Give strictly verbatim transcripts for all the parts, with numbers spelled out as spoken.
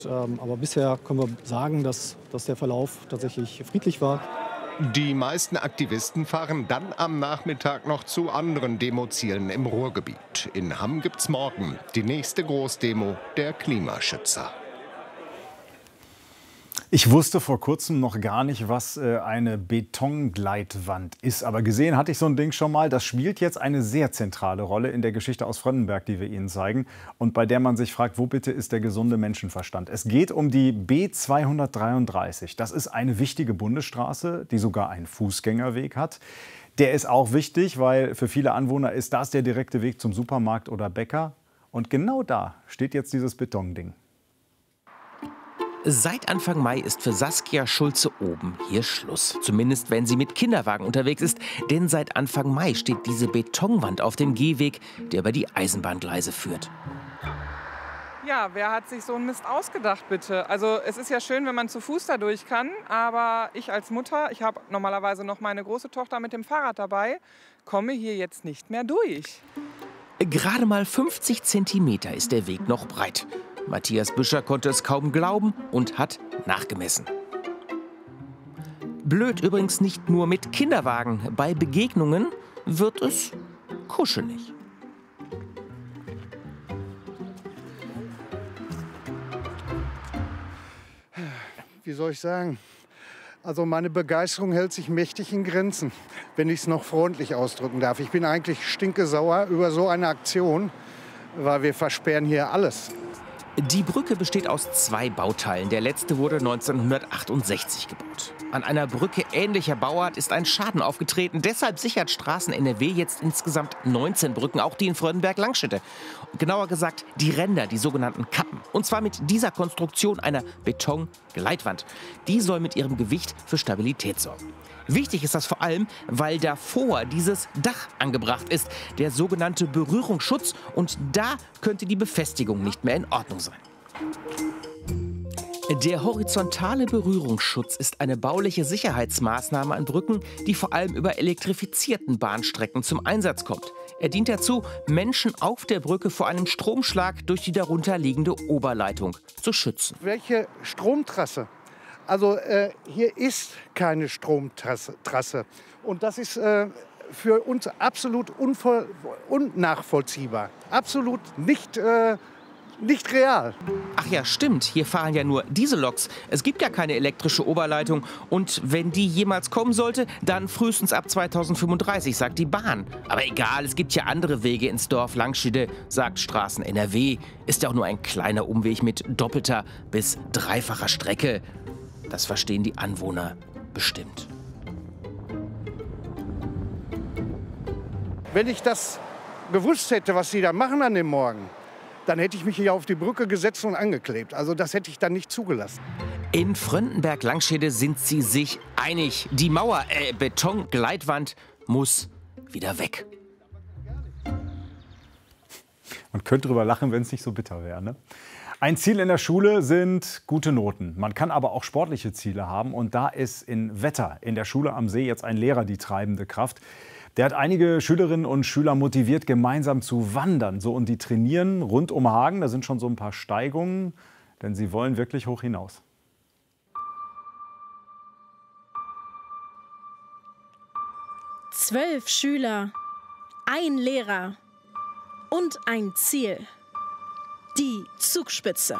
Ähm, aber bisher können wir sagen, dass, dass der Verlauf tatsächlich friedlich war. Die meisten Aktivisten fahren dann am Nachmittag noch zu anderen Demozielen im Ruhrgebiet. In Hamm gibt's morgen die nächste Großdemo der Klimaschützer. Ich wusste vor kurzem noch gar nicht, was äh, eine Betongleitwand ist. Aber gesehen hatte ich so ein Ding schon mal. Das spielt jetzt eine sehr zentrale Rolle in der Geschichte aus Frönnenberg, die wir Ihnen zeigen. Und bei der man sich fragt, wo bitte ist der gesunde Menschenverstand? Es geht um die B zweihundertdreiunddreißig. Das ist eine wichtige Bundesstraße, die sogar einen Fußgängerweg hat. Der ist auch wichtig, weil für viele Anwohner ist das der direkte Weg zum Supermarkt oder Bäcker. Und genau da steht jetzt dieses Betonding. Seit Anfang Mai ist für Saskia Schulze oben hier Schluss. Zumindest wenn sie mit Kinderwagen unterwegs ist. Denn seit Anfang Mai steht diese Betonwand auf dem Gehweg, der über die Eisenbahngleise führt. Ja, wer hat sich so einen Mist ausgedacht, bitte? Also es ist ja schön, wenn man zu Fuß da durch kann. Aber ich als Mutter, ich habe normalerweise noch meine große Tochter mit dem Fahrrad dabei, komme hier jetzt nicht mehr durch. Gerade mal fünfzig Zentimeter ist der Weg noch breit. Matthias Büscher konnte es kaum glauben und hat nachgemessen. Blöd übrigens nicht nur mit Kinderwagen. Bei Begegnungen wird es kuschelig. Wie soll ich sagen? Also meine Begeisterung hält sich mächtig in Grenzen, wenn ich es noch freundlich ausdrücken darf. Ich bin eigentlich stinkesauer über so eine Aktion, weil wir versperren hier alles. Die Brücke besteht aus zwei Bauteilen. Der letzte wurde neunzehnhundertachtundsechzig gebaut. An einer Brücke ähnlicher Bauart ist ein Schaden aufgetreten. Deshalb sichert Straßen N R W jetzt insgesamt neunzehn Brücken, auch die in Frönnenberg-Langschede. Genauer gesagt die Ränder, die sogenannten Kappen. Und zwar mit dieser Konstruktion einer Betongleitwand. Die soll mit ihrem Gewicht für Stabilität sorgen. Wichtig ist das vor allem, weil davor dieses Dach angebracht ist, der sogenannte Berührungsschutz. Und da könnte die Befestigung nicht mehr in Ordnung sein. Der horizontale Berührungsschutz ist eine bauliche Sicherheitsmaßnahme an Brücken, die vor allem über elektrifizierten Bahnstrecken zum Einsatz kommt. Er dient dazu, Menschen auf der Brücke vor einem Stromschlag durch die darunter liegende Oberleitung zu schützen. Welche Stromtrasse? Also äh, hier ist keine Stromtrasse. Trasse. Und das ist äh, für uns absolut unvoll, unnachvollziehbar. Absolut nicht, äh, nicht real. Ach ja, stimmt. Hier fahren ja nur Dieselloks. Es gibt ja keine elektrische Oberleitung. Und wenn die jemals kommen sollte, dann frühestens ab zweitausendfünfunddreißig, sagt die Bahn. Aber egal, es gibt ja andere Wege ins Dorf Langschede, sagt Straßen N R W. Ist ja auch nur ein kleiner Umweg mit doppelter bis dreifacher Strecke. Das verstehen die Anwohner bestimmt. Wenn ich das gewusst hätte, was sie da machen an dem Morgen, dann hätte ich mich hier auf die Brücke gesetzt und angeklebt. Also das hätte ich dann nicht zugelassen. In Frönnenberg-Langschede sind sie sich einig. Die Mauer, äh, Betongleitwand muss wieder weg. Man könnte drüber lachen, wenn es nicht so bitter wäre, ne? Ein Ziel in der Schule sind gute Noten. Man kann aber auch sportliche Ziele haben. Und da ist in Wetter, in der Schule am See, jetzt ein Lehrer die treibende Kraft. Der hat einige Schülerinnen und Schüler motiviert, gemeinsam zu wandern. So, und die trainieren rund um Hagen. Da sind schon so ein paar Steigungen, denn sie wollen wirklich hoch hinaus. Zwölf Schüler, ein Lehrer und ein Ziel. Die Zugspitze.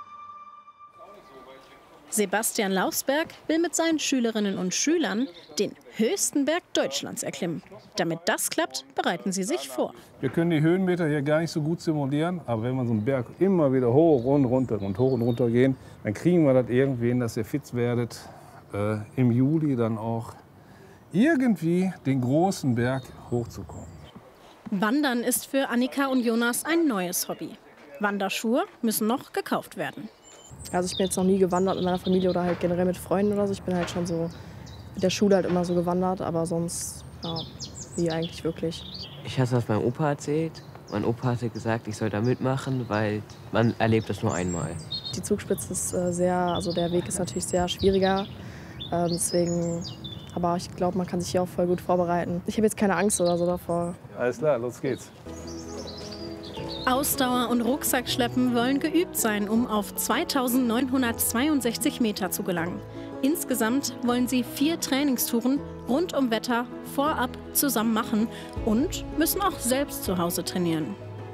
Sebastian Laufsberg will mit seinen Schülerinnen und Schülern den höchsten Berg Deutschlands erklimmen. Damit das klappt, bereiten sie sich vor. Wir können die Höhenmeter hier gar nicht so gut simulieren, aber wenn wir so einen Berg immer wieder hoch und runter und hoch und runter gehen, dann kriegen wir das irgendwie hin, dass ihr fit werdet, äh, im Juli dann auch irgendwie den großen Berg hochzukommen. Wandern ist für Annika und Jonas ein neues Hobby. Wanderschuhe müssen noch gekauft werden. Also ich bin jetzt noch nie gewandert mit meiner Familie oder halt generell mit Freunden oder so. Ich bin halt schon so mit der Schule halt immer so gewandert, aber sonst, ja, wie eigentlich wirklich. Ich habe es auf meinem Opa erzählt. Mein Opa hatte gesagt, ich soll da mitmachen, weil man erlebt das nur einmal. Die Zugspitze ist äh, sehr, also der Weg ist natürlich sehr schwieriger, äh, deswegen, aber ich glaube, man kann sich hier auch voll gut vorbereiten. Ich habe jetzt keine Angst oder so davor. Alles klar, los geht's. Ausdauer und Rucksackschleppen wollen geübt sein, um auf zweitausendneunhundertzweiundsechzig Meter zu gelangen. Insgesamt wollen sie vier Trainingstouren rund um Wetter vorab zusammen machen und müssen auch selbst zu Hause trainieren.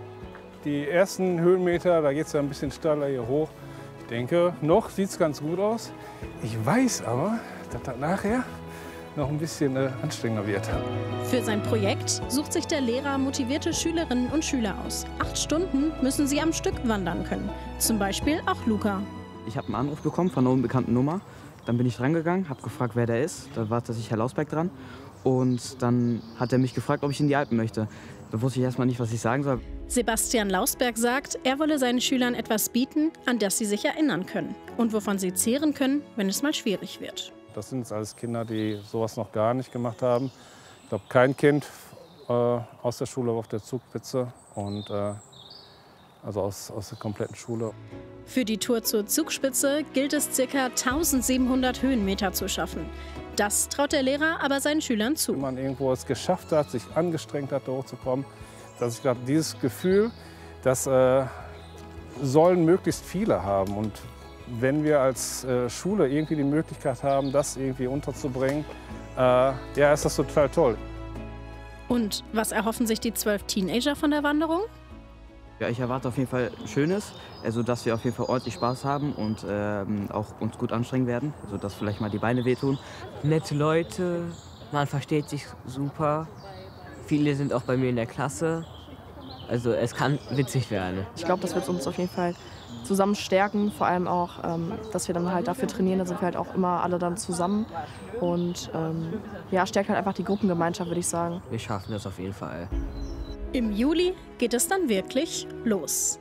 Die ersten Höhenmeter, da geht es ja ein bisschen steiler hier hoch. Ich denke, noch sieht es ganz gut aus. Ich weiß aber, dass das nachher noch ein bisschen äh, anstrengender wird. Für sein Projekt sucht sich der Lehrer motivierte Schülerinnen und Schüler aus. Acht Stunden müssen sie am Stück wandern können. Zum Beispiel auch Luca. Ich habe einen Anruf bekommen von einer unbekannten Nummer. Dann bin ich drangegangen, habe gefragt, wer der ist. Da war tatsächlich Herr Lausberg dran. Und dann hat er mich gefragt, ob ich in die Alpen möchte. Da wusste ich erstmal nicht, was ich sagen soll. Sebastian Lausberg sagt, er wolle seinen Schülern etwas bieten, an das sie sich erinnern können und wovon sie zehren können, wenn es mal schwierig wird. Das sind alles Kinder, die sowas noch gar nicht gemacht haben. Ich glaube, kein Kind äh, aus der Schule auf der Zugspitze und äh, also aus, aus der kompletten Schule. Für die Tour zur Zugspitze gilt es, ca. tausendsiebenhundert Höhenmeter zu schaffen. Das traut der Lehrer aber seinen Schülern zu. Wenn man irgendwo es geschafft hat, sich angestrengt hat, da hochzukommen, dass ich glaube, dieses Gefühl, das äh, sollen möglichst viele haben. Und wenn wir als äh, Schule irgendwie die Möglichkeit haben, das irgendwie unterzubringen, äh, ja, ist das total toll. Und was erhoffen sich die zwölf Teenager von der Wanderung? Ja, ich erwarte auf jeden Fall Schönes, also dass wir auf jeden Fall ordentlich Spaß haben und ähm, auch uns gut anstrengen werden, also dass vielleicht mal die Beine wehtun. Nette Leute, man versteht sich super. Viele sind auch bei mir in der Klasse. Also es kann witzig werden. Ich glaube, das wird uns auf jeden Fall zusammen stärken. Vor allem auch, ähm, dass wir dann halt dafür trainieren. Da sind wir halt auch immer alle dann zusammen. Und ähm, ja, stärkt halt einfach die Gruppengemeinschaft, würde ich sagen. Wir schaffen das auf jeden Fall. Im Juli geht es dann wirklich los.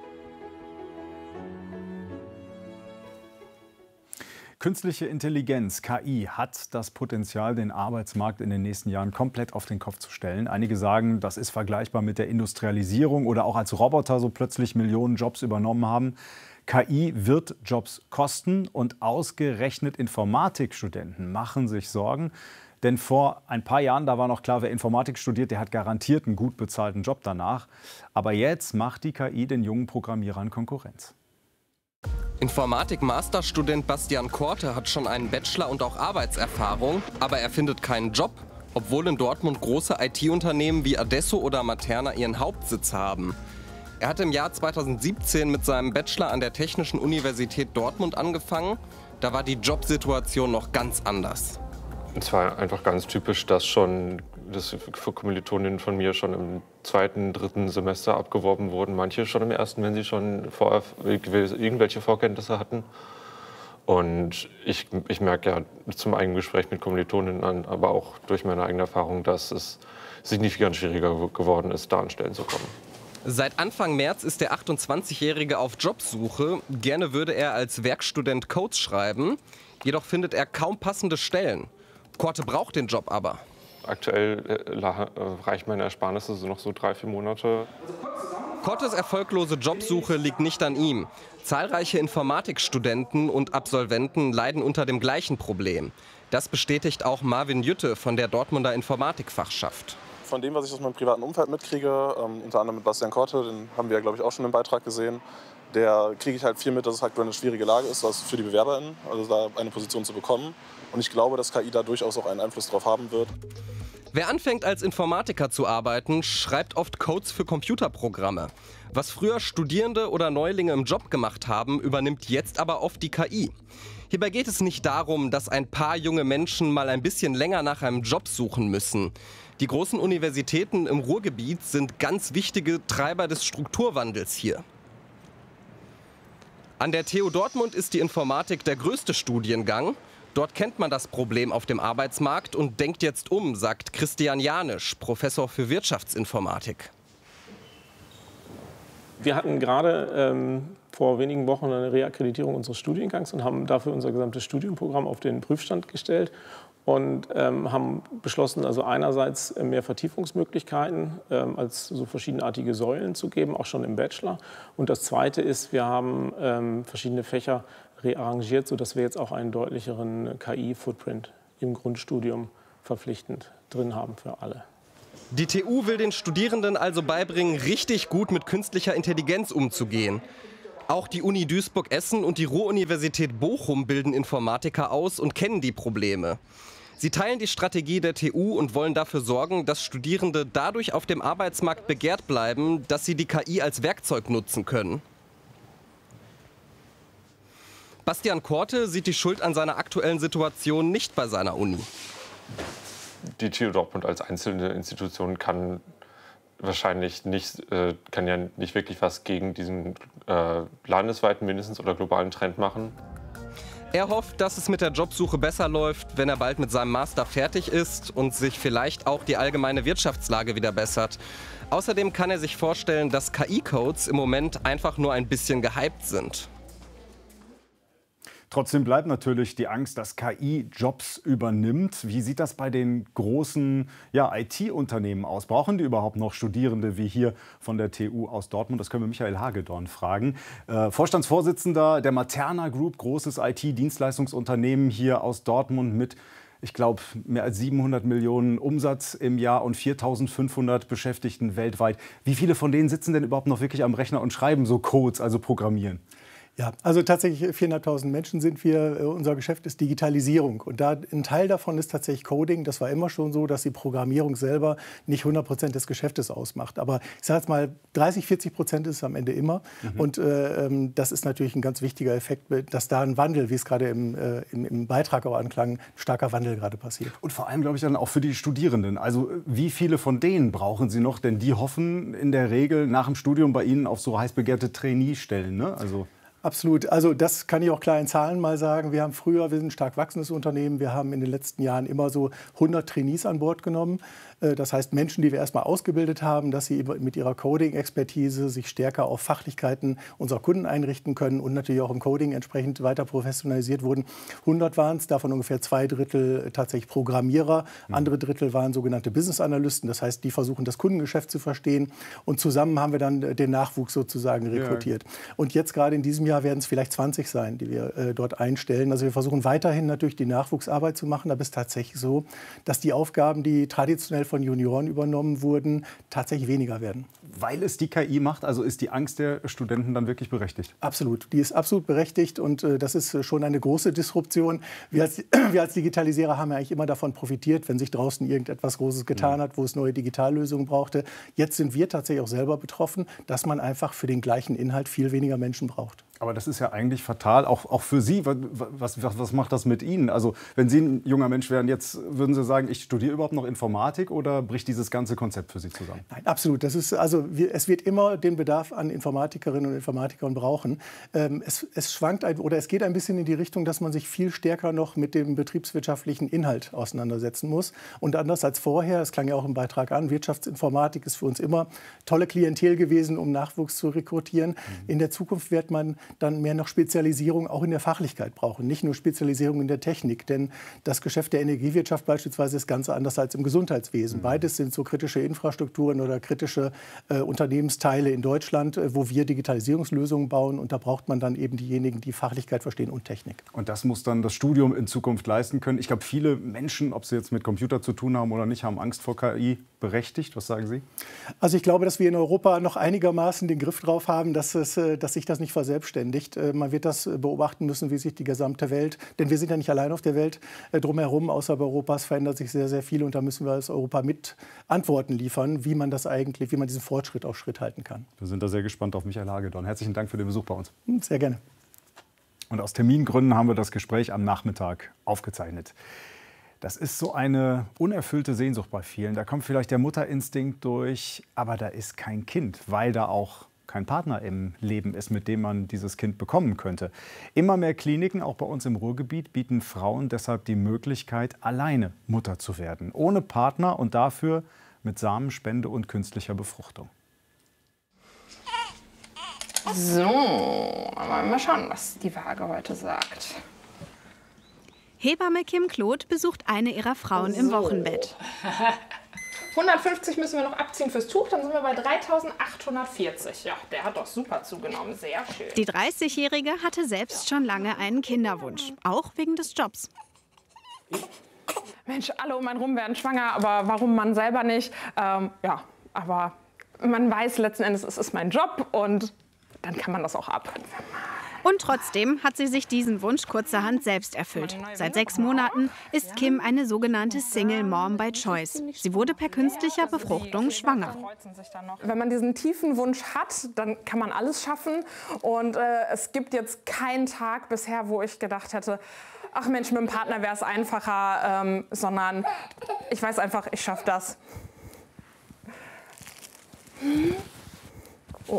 Künstliche Intelligenz, K I, hat das Potenzial, den Arbeitsmarkt in den nächsten Jahren komplett auf den Kopf zu stellen. Einige sagen, das ist vergleichbar mit der Industrialisierung oder auch als Roboter so plötzlich Millionen Jobs übernommen haben. K I wird Jobs kosten und ausgerechnet Informatikstudenten machen sich Sorgen. Denn vor ein paar Jahren, da war noch klar, wer Informatik studiert, der hat garantiert einen gut bezahlten Job danach. Aber jetzt macht die K I den jungen Programmierern Konkurrenz. Informatik-Masterstudent Bastian Korte hat schon einen Bachelor und auch Arbeitserfahrung, aber er findet keinen Job, obwohl in Dortmund große I T-Unternehmen wie Adesso oder Materna ihren Hauptsitz haben. Er hat im Jahr zweitausendsiebzehn mit seinem Bachelor an der Technischen Universität Dortmund angefangen. Da war die Jobsituation noch ganz anders. Es war einfach ganz typisch, dass schon das für Kommilitoninnen von mir schon im zweiten, dritten Semester abgeworben wurden. Manche schon im ersten, wenn sie schon vor, irgendwelche Vorkenntnisse hatten. Und ich, ich merke ja zum eigenen Gespräch mit Kommilitoninnen an, aber auch durch meine eigene Erfahrung, dass es signifikant schwieriger geworden ist, da an Stellen zu kommen. Seit Anfang März ist der achtundzwanzigjährige auf Jobsuche. Gerne würde er als Werkstudent Codes schreiben, jedoch findet er kaum passende Stellen. Korte braucht den Job aber. Aktuell äh, reicht meine Ersparnisse so noch so drei, vier Monate. Kortes erfolglose Jobsuche liegt nicht an ihm. Zahlreiche Informatikstudenten und Absolventen leiden unter dem gleichen Problem. Das bestätigt auch Marvin Jütte von der Dortmunder Informatikfachschaft. Von dem, was ich aus meinem privaten Umfeld mitkriege, ähm, unter anderem mit Bastian Korte, den haben wir ja, glaube ich, auch schon im Beitrag gesehen, der kriege ich halt viel mit, dass es aktuell eine schwierige Lage ist, was für die BewerberInnen, also da eine Position zu bekommen. Und ich glaube, dass K I da durchaus auch einen Einfluss drauf haben wird. Wer anfängt als Informatiker zu arbeiten, schreibt oft Codes für Computerprogramme. Was früher Studierende oder Neulinge im Job gemacht haben, übernimmt jetzt aber oft die K I. Hierbei geht es nicht darum, dass ein paar junge Menschen mal ein bisschen länger nach einem Job suchen müssen. Die großen Universitäten im Ruhrgebiet sind ganz wichtige Treiber des Strukturwandels hier. An der T U Dortmund ist die Informatik der größte Studiengang. Dort kennt man das Problem auf dem Arbeitsmarkt und denkt jetzt um, sagt Christian Janisch, Professor für Wirtschaftsinformatik. Wir hatten gerade ähm, vor wenigen Wochen eine Reakkreditierung unseres Studiengangs und haben dafür unser gesamtes Studienprogramm auf den Prüfstand gestellt und ähm, haben beschlossen, also einerseits mehr Vertiefungsmöglichkeiten ähm, als so verschiedenartige Säulen zu geben, auch schon im Bachelor. Und das Zweite ist, wir haben ähm, verschiedene Fächer rearrangiert, sodass wir jetzt auch einen deutlicheren K I-Footprint im Grundstudium verpflichtend drin haben für alle. Die T U will den Studierenden also beibringen, richtig gut mit künstlicher Intelligenz umzugehen. Auch die Uni Duisburg-Essen und die Ruhr-Universität Bochum bilden Informatiker aus und kennen die Probleme. Sie teilen die Strategie der T U und wollen dafür sorgen, dass Studierende dadurch auf dem Arbeitsmarkt begehrt bleiben, dass sie die K I als Werkzeug nutzen können. Bastian Korte sieht die Schuld an seiner aktuellen Situation nicht bei seiner Uni. Die T U Dortmund als einzelne Institution kann wahrscheinlich nicht, äh, kann ja nicht wirklich was gegen diesen äh, landesweiten mindestens oder globalen Trend machen. Er hofft, dass es mit der Jobsuche besser läuft, wenn er bald mit seinem Master fertig ist und sich vielleicht auch die allgemeine Wirtschaftslage wieder bessert. Außerdem kann er sich vorstellen, dass K I-Codes im Moment einfach nur ein bisschen gehypt sind. Trotzdem bleibt natürlich die Angst, dass K I Jobs übernimmt. Wie sieht das bei den großen ja, I T-Unternehmen aus? Brauchen die überhaupt noch Studierende wie hier von der T U aus Dortmund? Das können wir Michael Hagedorn fragen. Äh, Vorstandsvorsitzender der Materna Group, großes I T-Dienstleistungsunternehmen hier aus Dortmund mit, ich glaube, mehr als siebenhundert Millionen Umsatz im Jahr und viertausendfünfhundert Beschäftigten weltweit. Wie viele von denen sitzen denn überhaupt noch wirklich am Rechner und schreiben so Codes, also programmieren? Ja, also tatsächlich vierhunderttausend Menschen sind wir. Unser Geschäft ist Digitalisierung. Und da ein Teil davon ist tatsächlich Coding. Das war immer schon so, dass die Programmierung selber nicht hundert Prozent des Geschäftes ausmacht. Aber ich sage jetzt mal, dreißig, vierzig Prozent ist es am Ende immer. Mhm. Und äh, das ist natürlich ein ganz wichtiger Effekt, dass da ein Wandel, wie es gerade im, äh, im, im Beitrag auch anklang, ein starker Wandel gerade passiert. Und vor allem, glaube ich, dann auch für die Studierenden. Also wie viele von denen brauchen Sie noch? Denn die hoffen in der Regel nach dem Studium bei Ihnen auf so heiß begehrte Trainee-Stellen, ne? Also Absolut. Also das kann ich auch klar in Zahlen mal sagen. Wir haben früher, wir sind ein stark wachsendes Unternehmen, wir haben in den letzten Jahren immer so hundert Trainees an Bord genommen. Das heißt Menschen, die wir erstmal ausgebildet haben, dass sie mit ihrer Coding-Expertise sich stärker auf Fachlichkeiten unserer Kunden einrichten können und natürlich auch im Coding entsprechend weiter professionalisiert wurden. hundert waren es, davon ungefähr zwei Drittel tatsächlich Programmierer, andere Drittel waren sogenannte Business-Analysten. Das heißt, die versuchen das Kundengeschäft zu verstehen und zusammen haben wir dann den Nachwuchs sozusagen rekrutiert. Ja. Und jetzt gerade in diesem Jahr werden es vielleicht zwanzig sein, die wir äh, dort einstellen. Also wir versuchen weiterhin natürlich die Nachwuchsarbeit zu machen, aber es ist tatsächlich so, dass die Aufgaben, die traditionell von Junioren übernommen wurden, tatsächlich weniger werden. Weil es die K I macht, also ist die Angst der Studenten dann wirklich berechtigt? Absolut, die ist absolut berechtigt und äh, das ist schon eine große Disruption. Wir als, wir als Digitalisierer haben ja eigentlich immer davon profitiert, wenn sich draußen irgendetwas Großes getan hat, wo es neue Digitallösungen brauchte. Jetzt sind wir tatsächlich auch selber betroffen, dass man einfach für den gleichen Inhalt viel weniger Menschen braucht. Aber das ist ja eigentlich fatal, auch, auch für Sie. Was, was, was macht das mit Ihnen? Also wenn Sie ein junger Mensch wären, jetzt würden Sie sagen, ich studiere überhaupt noch Informatik oder bricht dieses ganze Konzept für Sie zusammen? Nein, absolut. Das ist, also, wir, es wird immer den Bedarf an Informatikerinnen und Informatikern brauchen. Ähm, es, es schwankt ein, oder es geht ein bisschen in die Richtung, dass man sich viel stärker noch mit dem betriebswirtschaftlichen Inhalt auseinandersetzen muss. Und anders als vorher, das klang ja auch im Beitrag an, Wirtschaftsinformatik ist für uns immer tolle Klientel gewesen, um Nachwuchs zu rekrutieren. Mhm. In der Zukunft wird man dann mehr noch Spezialisierung auch in der Fachlichkeit brauchen, nicht nur Spezialisierung in der Technik. Denn das Geschäft der Energiewirtschaft beispielsweise ist ganz anders als im Gesundheitswesen. Mhm. Beides sind so kritische Infrastrukturen oder kritische äh, Unternehmensteile in Deutschland, äh, wo wir Digitalisierungslösungen bauen. Und da braucht man dann eben diejenigen, die Fachlichkeit verstehen und Technik. Und das muss dann das Studium in Zukunft leisten können. Ich glaube, viele Menschen, ob sie jetzt mit Computer zu tun haben oder nicht, haben Angst vor K I. Berechtigt? Was sagen Sie? Also ich glaube, dass wir in Europa noch einigermaßen den Griff drauf haben, dass, es, dass sich das nicht verselbstständigt. Man wird das beobachten müssen, wie sich die gesamte Welt, denn wir sind ja nicht allein auf der Welt, drumherum außerhalb Europas verändert sich sehr, sehr viel und da müssen wir als Europa mit Antworten liefern, wie man das eigentlich, wie man diesen Fortschritt auf Schritt halten kann. Wir sind da sehr gespannt auf Michael Hagedorn. Herzlichen Dank für den Besuch bei uns. Sehr gerne. Und aus Termingründen haben wir das Gespräch am Nachmittag aufgezeichnet. Das ist so eine unerfüllte Sehnsucht bei vielen. Da kommt vielleicht der Mutterinstinkt durch, aber da ist kein Kind, weil da auch kein Partner im Leben ist, mit dem man dieses Kind bekommen könnte. Immer mehr Kliniken, auch bei uns im Ruhrgebiet, bieten Frauen deshalb die Möglichkeit, alleine Mutter zu werden. Ohne Partner und dafür mit Samenspende und künstlicher Befruchtung. So, mal schauen, was die Waage heute sagt. Hebamme Kim Kloth besucht eine ihrer Frauen so. im Wochenbett. hundertfünfzig müssen wir noch abziehen fürs Tuch, dann sind wir bei dreitausendachthundertvierzig. Ja, der hat doch super zugenommen, sehr schön. Die dreißigjährige hatte selbst schon lange einen Kinderwunsch, auch wegen des Jobs. Mensch, alle um einen rum werden schwanger, aber warum man selber nicht? Ähm, ja, aber man weiß letzten Endes, es ist mein Job und dann kann man das auch ab. Und trotzdem hat sie sich diesen Wunsch kurzerhand selbst erfüllt. Seit sechs Monaten ist Kim eine sogenannte Single Mom by Choice. Sie wurde per künstlicher Befruchtung schwanger. Wenn man diesen tiefen Wunsch hat, dann kann man alles schaffen. Und äh, es gibt jetzt keinen Tag bisher, wo ich gedacht hätte, ach Mensch, mit dem Partner wäre es einfacher, ähm, sondern ich weiß einfach, ich schaffe das. Oh.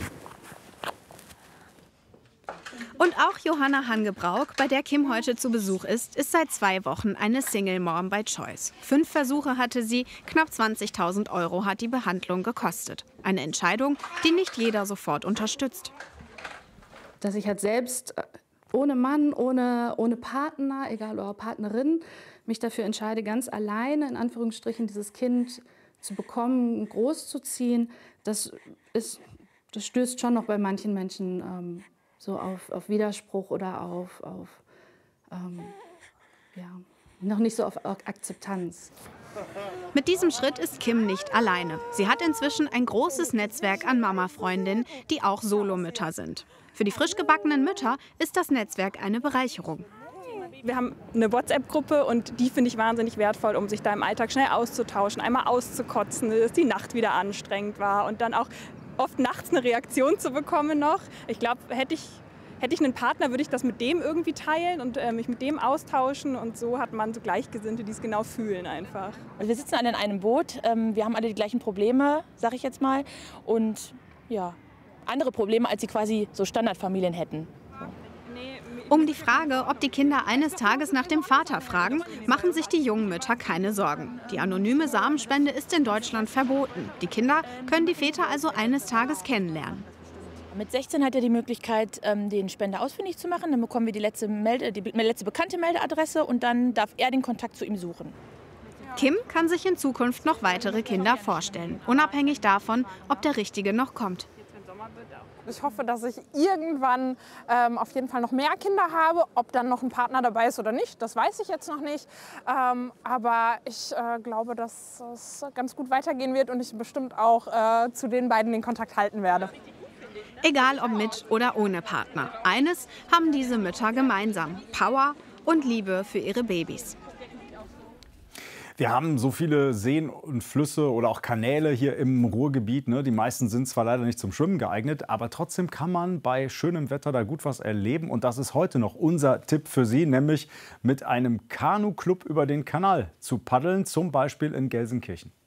Und auch Johanna Hangebrauch, bei der Kim heute zu Besuch ist, ist seit zwei Wochen eine Single Mom by Choice. Fünf Versuche hatte sie, knapp zwanzigtausend Euro hat die Behandlung gekostet. Eine Entscheidung, die nicht jeder sofort unterstützt. Dass ich halt selbst ohne Mann, ohne, ohne Partner, egal oder Partnerin, mich dafür entscheide, ganz alleine, in Anführungsstrichen, dieses Kind zu bekommen, großzuziehen, das, ist, das stößt schon noch bei manchen Menschen ähm, so auf, auf Widerspruch oder auf, auf ähm, ja, noch nicht so auf Akzeptanz. Mit diesem Schritt ist Kim nicht alleine. Sie hat inzwischen ein großes Netzwerk an Mama-Freundinnen, die auch Solomütter sind. Für die frisch gebackenen Mütter ist das Netzwerk eine Bereicherung. Wir haben eine WhatsApp-Gruppe und die finde ich wahnsinnig wertvoll, um sich da im Alltag schnell auszutauschen, einmal auszukotzen, dass die Nacht wieder anstrengend war und dann auch oft nachts eine Reaktion zu bekommen noch. Ich glaube, hätte ich, hätte ich einen Partner, würde ich das mit dem irgendwie teilen und äh, mich mit dem austauschen und so hat man so Gleichgesinnte, die es genau fühlen einfach. Also wir sitzen alle in einem Boot, ähm, wir haben alle die gleichen Probleme, sag ich jetzt mal, und ja, andere Probleme, als sie quasi so Standardfamilien hätten. Um die Frage, ob die Kinder eines Tages nach dem Vater fragen, machen sich die jungen Mütter keine Sorgen. Die anonyme Samenspende ist in Deutschland verboten. Die Kinder können die Väter also eines Tages kennenlernen. Mit sechzehn hat er die Möglichkeit, den Spender ausfindig zu machen. Dann bekommen wir die letzte, Melde, die letzte bekannte Meldeadresse und dann darf er den Kontakt zu ihm suchen. Kim kann sich in Zukunft noch weitere Kinder vorstellen, unabhängig davon, ob der Richtige noch kommt. Ich hoffe, dass ich irgendwann ähm, auf jeden Fall noch mehr Kinder habe. Ob dann noch ein Partner dabei ist oder nicht, das weiß ich jetzt noch nicht. Ähm, aber ich äh, glaube, dass es ganz gut weitergehen wird und ich bestimmt auch äh, zu den beiden den Kontakt halten werde. Egal ob mit oder ohne Partner. Eines haben diese Mütter gemeinsam: Power und Liebe für ihre Babys. Wir haben so viele Seen und Flüsse oder auch Kanäle hier im Ruhrgebiet. Ne? Die meisten sind zwar leider nicht zum Schwimmen geeignet, aber trotzdem kann man bei schönem Wetter da gut was erleben. Und das ist heute noch unser Tipp für Sie, nämlich mit einem Kanu-Club über den Kanal zu paddeln, zum Beispiel in Gelsenkirchen.